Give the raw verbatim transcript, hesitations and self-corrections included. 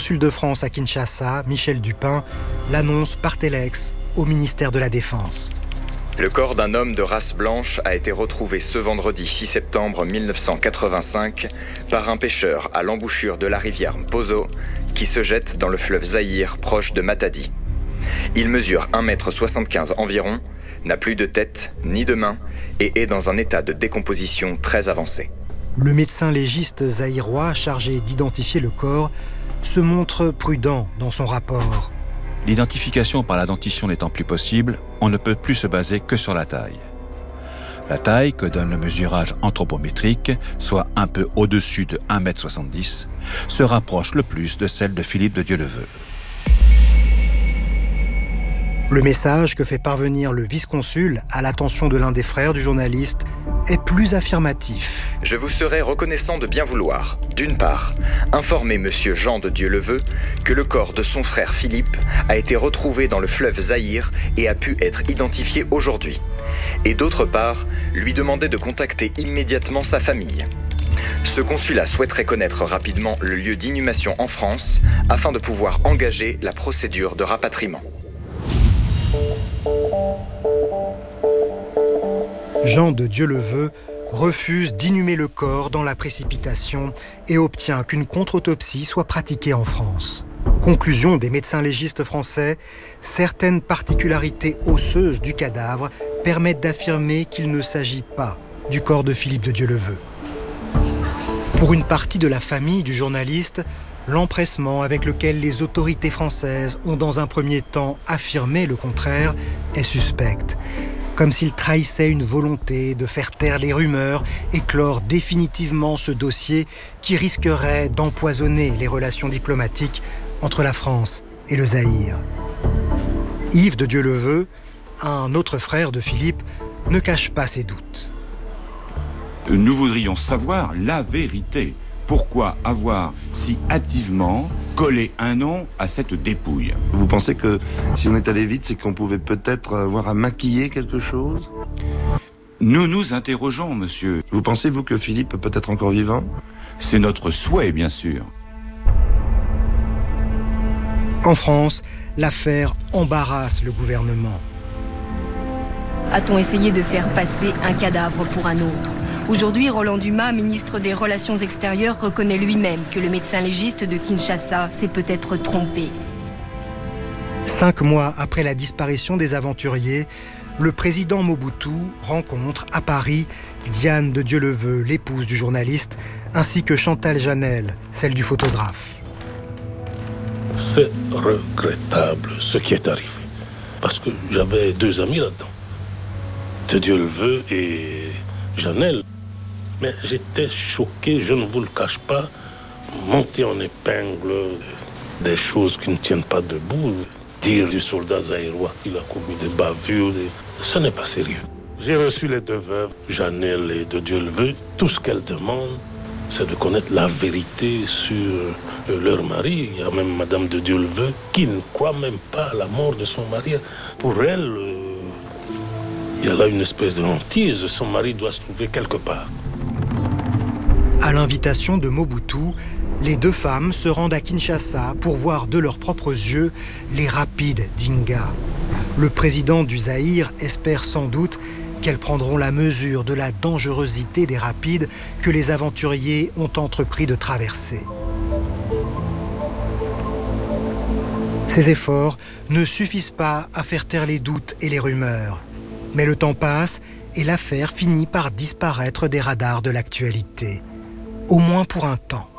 consul de France à Kinshasa, Michel Dupin, l'annonce par téléx au ministère de la Défense. Le corps d'un homme de race blanche a été retrouvé ce vendredi six septembre mille neuf cent quatre-vingt-cinq par un pêcheur à l'embouchure de la rivière Mpozo qui se jette dans le fleuve Zaïre proche de Matadi. Il mesure un mètre soixante-quinze environ, n'a plus de tête ni de main et est dans un état de décomposition très avancé. Le médecin légiste zaïrois chargé d'identifier le corps se montre prudent dans son rapport. L'identification par la dentition n'étant plus possible, on ne peut plus se baser que sur la taille. La taille que donne le mesurage anthropométrique, soit un peu au-dessus de un mètre soixante-dix, se rapproche le plus de celle de Philippe de Dieuleveux. Le message que fait parvenir le vice-consul à l'attention de l'un des frères du journaliste est plus affirmatif. Je vous serais reconnaissant de bien vouloir, d'une part, informer monsieur Jean de Dieuleveux que le corps de son frère Philippe a été retrouvé dans le fleuve Zaïre et a pu être identifié aujourd'hui. Et d'autre part, lui demander de contacter immédiatement sa famille. Ce consulat souhaiterait connaître rapidement le lieu d'inhumation en France afin de pouvoir engager la procédure de rapatriement. Jean de Dieuleveux refuse d'inhumer le corps dans la précipitation et obtient qu'une contre-autopsie soit pratiquée en France. Conclusion des médecins légistes français, certaines particularités osseuses du cadavre permettent d'affirmer qu'il ne s'agit pas du corps de Philippe de Dieuleveux. Pour une partie de la famille du journaliste, l'empressement avec lequel les autorités françaises ont dans un premier temps affirmé le contraire est suspect, comme s'il trahissait une volonté de faire taire les rumeurs et clore définitivement ce dossier qui risquerait d'empoisonner les relations diplomatiques entre la France et le Zaïre. Yves de Dieuleveux, un autre frère de Philippe, ne cache pas ses doutes. Nous voudrions savoir la vérité. Pourquoi avoir si hâtivement collé un nom à cette dépouille? Vous pensez que si on est allé vite, c'est qu'on pouvait peut-être avoir à maquiller quelque chose? Nous nous interrogeons, monsieur. Vous pensez, vous, que Philippe peut être encore vivant? C'est notre souhait, bien sûr. En France, l'affaire embarrasse le gouvernement. A-t-on essayé de faire passer un cadavre pour un autre? Aujourd'hui, Roland Dumas, ministre des Relations extérieures, reconnaît lui-même que le médecin légiste de Kinshasa s'est peut-être trompé. Cinq mois après la disparition des aventuriers, le président Mobutu rencontre à Paris Diane de Dieuleveux, l'épouse du journaliste, ainsi que Chantal Janel, celle du photographe. C'est regrettable ce qui est arrivé, parce que j'avais deux amis là-dedans, de Dieuleveux et Janel. Mais j'étais choqué, je ne vous le cache pas, monter en épingle des choses qui ne tiennent pas debout, dire du soldat zaïrois qu'il a commis des bavures, ce n'est pas sérieux. J'ai reçu les deux veuves, Janel et de Dieuleveux. Tout ce qu'elles demandent, c'est de connaître la vérité sur leur mari. Il y a même Madame de Dieuleveux qui ne croit même pas à la mort de son mari. Pour elle, euh, il y a là une espèce de hantise. Son mari doit se trouver quelque part. À l'invitation de Mobutu, les deux femmes se rendent à Kinshasa pour voir de leurs propres yeux les rapides d'Inga. Le président du Zaïre espère sans doute qu'elles prendront la mesure de la dangerosité des rapides que les aventuriers ont entrepris de traverser. Ces efforts ne suffisent pas à faire taire les doutes et les rumeurs. Mais le temps passe et l'affaire finit par disparaître des radars de l'actualité. Au moins pour un temps.